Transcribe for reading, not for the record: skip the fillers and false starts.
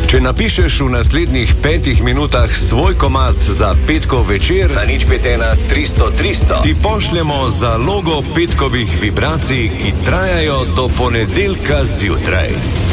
Če napišeš v naslednjih 5 minutah svoj komad za petkov večer, na 051 300 300, ti pošljemo zalogo petkovih vibracij, ki trajajo do ponedeljka zjutraj.